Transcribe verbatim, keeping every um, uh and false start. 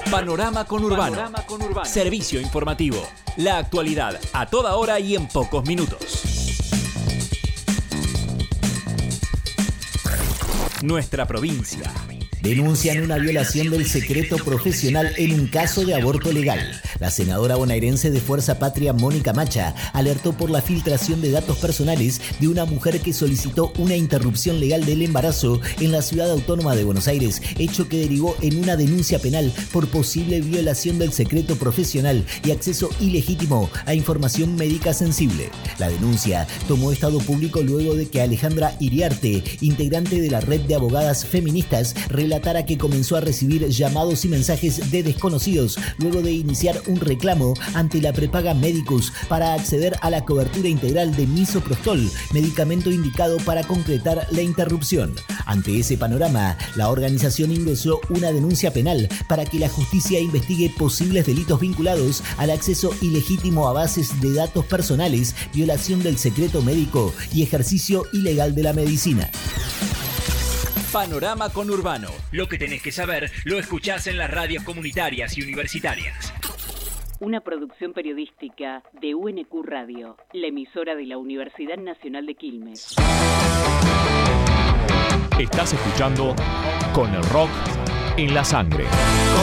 Panorama Conurbano. Panorama Conurbano. Servicio informativo. La actualidad a toda hora y en pocos minutos. Nuestra provincia. Denuncian una violación del secreto profesional en un caso de aborto legal. La senadora bonaerense de Fuerza Patria, Mónica Macha, alertó por la filtración de datos personales de una mujer que solicitó una interrupción legal del embarazo en la ciudad autónoma de Buenos Aires, hecho que derivó en una denuncia penal por posible violación del secreto profesional y acceso ilegítimo a información médica sensible. La denuncia tomó estado público luego de que Alejandra Iriarte, integrante de la red de abogadas feministas, relatara que comenzó a recibir llamados y mensajes de desconocidos luego de iniciar un reclamo ante la prepaga Medicus para acceder a la cobertura integral de misoprostol, medicamento indicado para concretar la interrupción. Ante ese panorama, la organización ingresó una denuncia penal para que la justicia investigue posibles delitos vinculados al acceso ilegítimo a bases de datos personales, violación del secreto médico y ejercicio ilegal de la medicina. Panorama Conurbano. Lo que tenés que saber lo escuchás en las radios comunitarias y universitarias. Una producción periodística de U N Q Radio, la emisora de la Universidad Nacional de Quilmes. Estás escuchando Con el Rock en la Sangre.